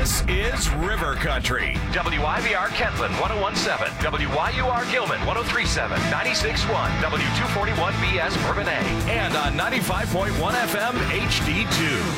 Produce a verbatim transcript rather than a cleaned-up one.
This is River Country. W I V R Kentland one oh one point seven, W Y U R Gilman one oh three point seven, ninety-six point one, W two forty-one B S Bourbonnais, And on ninety-five point one F M H D two.